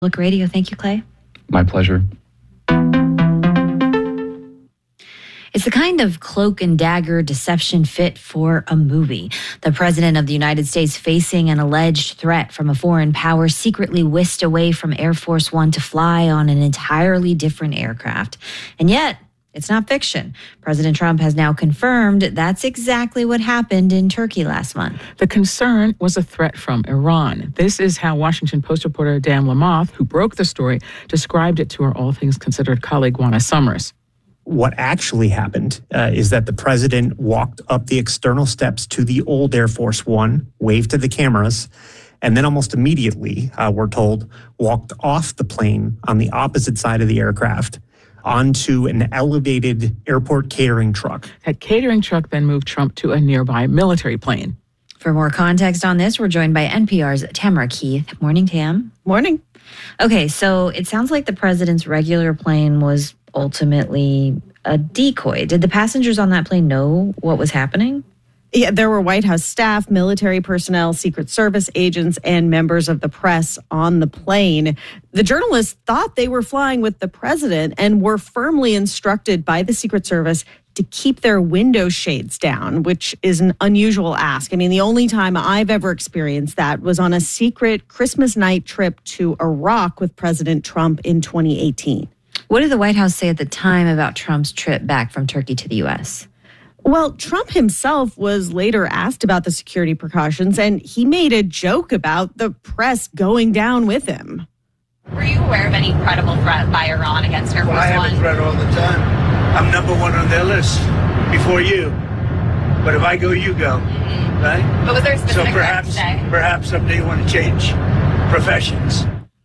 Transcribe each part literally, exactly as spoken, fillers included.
Look Radio. Thank you, Clay. My pleasure. It's the kind of cloak and dagger deception fit for a movie. The president of the United States facing an alleged threat from a foreign power secretly whisked away from Air Force One to fly on an entirely different aircraft. And yet, it's not fiction. President Trump has now confirmed that's exactly what happened in Turkey last month. The concern was a threat from Iran. This is how Washington Post reporter Dan Lamothe, who broke the story, described it to our All Things Considered colleague Juana Summers. What actually happened uh, is that the president walked up the external steps to the old Air Force One, waved to the cameras, and then almost immediately, uh, we're told, walked off the plane on the opposite side of the aircraft onto an elevated airport catering truck. That catering truck then moved Trump to a nearby military plane. For more context on this, we're joined by N P R's Tamara Keith. Morning, Tam. Morning. Okay, so it sounds like the president's regular plane was ultimately a decoy. Did the passengers on that plane know what was happening? Yeah, there were White House staff, military personnel, Secret Service agents, and members of the press on the plane. The journalists thought they were flying with the president and were firmly instructed by the Secret Service to keep their window shades down, which is an unusual ask. I mean, the only time I've ever experienced that was on a secret Christmas night trip to Iraq with President Trump in twenty eighteen. What did the White House say at the time about Trump's trip back from Turkey to the U S? Well, Trump himself was later asked about the security precautions, and he made a joke about the press going down with him. Were you aware of any credible threat by Iran against Air Force well, I have One? a threat all the time. I'm number one on their list before you. But if I go, you go, mm-hmm. right? But was there a specific so perhaps, threat today? perhaps someday you want to change professions.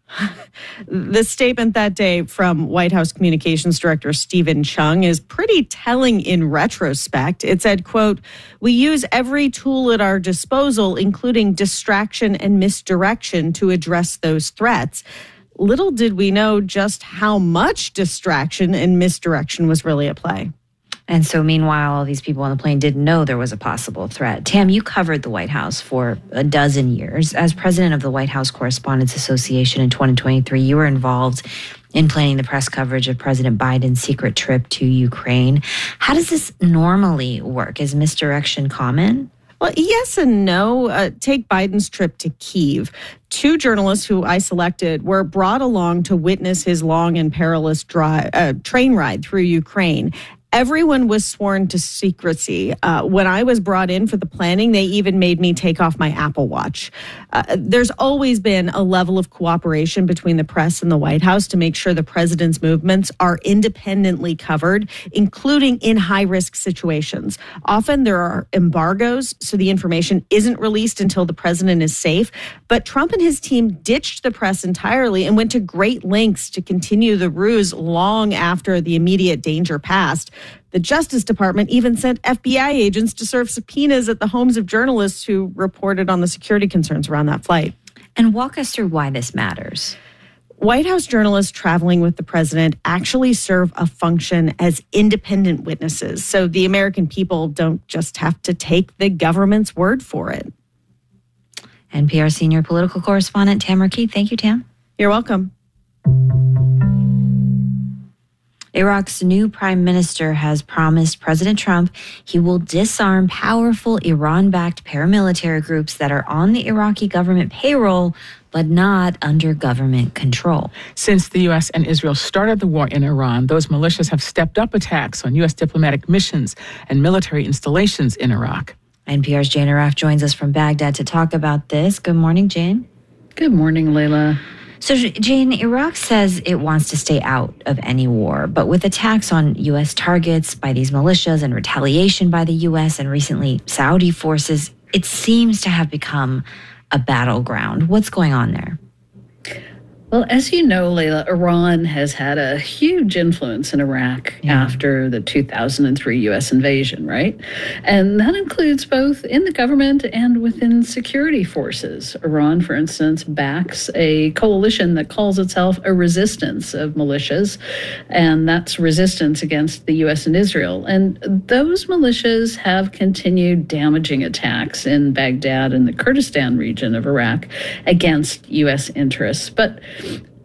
The statement that day from White House Communications Director Stephen Chung is pretty telling in retrospect. It said, quote, "We use every tool at our disposal, including distraction and misdirection, to address those threats." Little did we know just how much distraction and misdirection was really at play. And so meanwhile, all these people on the plane didn't know there was a possible threat. Tam, you covered the White House for a dozen years. As president of the White House Correspondents Association in twenty twenty-three, you were involved in planning the press coverage of President Biden's secret trip to Ukraine. How does this normally work? Is misdirection common? Well, yes and no. Uh, take Biden's trip to Kyiv. Two journalists who I selected were brought along to witness his long and perilous dry, uh, train ride through Ukraine. Everyone was sworn to secrecy. Uh, when I was brought in for the planning, they even made me take off my Apple Watch. Uh, there's always been a level of cooperation between the press and the White House to make sure the president's movements are independently covered, including in high-risk situations. Often there are embargoes, so the information isn't released until the president is safe. But Trump and his team ditched the press entirely and went to great lengths to continue the ruse long after the immediate danger passed. The Justice Department even sent F B I agents to serve subpoenas at the homes of journalists who reported on the security concerns around that flight. And walk us through why this matters. White House journalists traveling with the president actually serve a function as independent witnesses, so the American people don't just have to take the government's word for it. N P R senior political correspondent Tamara Keith. Thank you, Tam. You're welcome. Iraq's new prime minister has promised President Trump he will disarm powerful Iran-backed paramilitary groups that are on the Iraqi government payroll, but not under government control. Since the U S and Israel started the war in Iran, those militias have stepped up attacks on U S diplomatic missions and military installations in Iraq. N P R's Jane Arraf joins us from Baghdad to talk about this. Good morning, Jane. Good morning, Layla. So, Jane, Iraq says it wants to stay out of any war, but with attacks on U S targets by these militias and retaliation by the U S and recently Saudi forces, it seems to have become a battleground. What's going on there? Well, as you know, Layla, Iran has had a huge influence in Iraq yeah. after the two thousand three U S invasion, right? And that includes both in the government and within security forces. Iran, for instance, backs a coalition that calls itself a resistance of militias, and that's resistance against the U S and Israel. And those militias have continued damaging attacks in Baghdad and the Kurdistan region of Iraq against U S interests. But